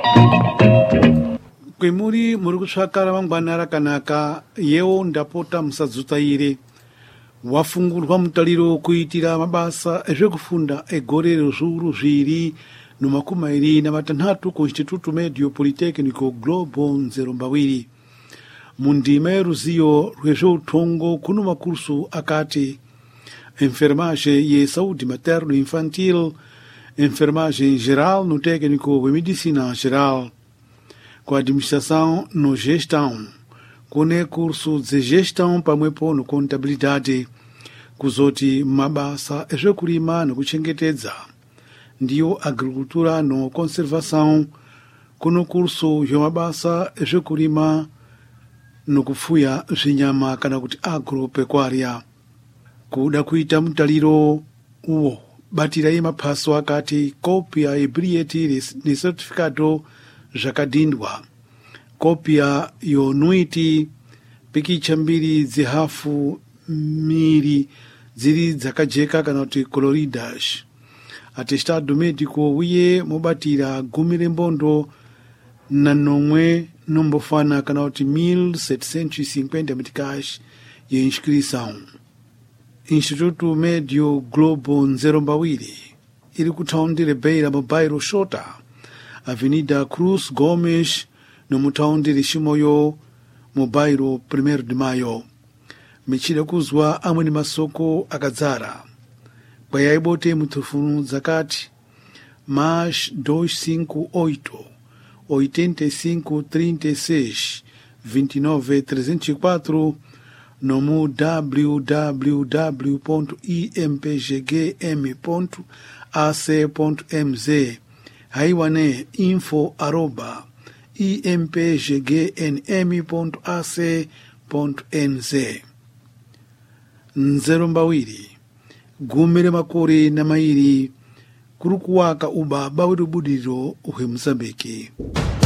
Kwemuri muri kutsvaka mangwana rakanaka yewo ndapota musadzutaire wafungurwa mutariro kuitira mabasa ezvekufunda egore rezviuru zviviri nomakumi mairi namatanhatu ku Instituto Medio Politecnico Globo Nzerombawiri. Mundima yeruzivo rwezveutongo kuno makursu akati enfermagem e saúde materno infantil, enfermagem geral no técnico de medicina geral, com administração no gestão, com curso de gestão pamwepo no contabilidade, kuzoti mabasa ezvekurima nokuchengetedza, ndiyo agricultura no conservação, kuno curso zvemabasa ezvekurima nokufuya zvinyama kana kuti agropecuária. Kuda kuita mutaliro uwo batira maphaso akati kopia yebilhete ne certificado zvakadhindwa, kopia yonuiti pikicha mbiri dzihafu miri dziri dzakajeka kana kuti coloridas, atestado médico uye mobatira gumi rembondo na nomwe nombofana kana kuti 1750 meticais ye inscrição. Instituto Medio Globo Nzerombawiri iri kutaundi Beira mubairo Shota, Avenida Cruz Gomes no mutaundi Shimoyo mubairo 1 de Maio. Michida kuzwa amwe ni masoko akadzara kwayaibote mutufunu zakati mais 258 85 36 29 304 no www.impgm.ac.mz haiwane info@impgnm.ac.nz. Nzerombawiri gumire makore na mairi kuri kuwaka ubaba w'urubudiro uhwe Mozambique.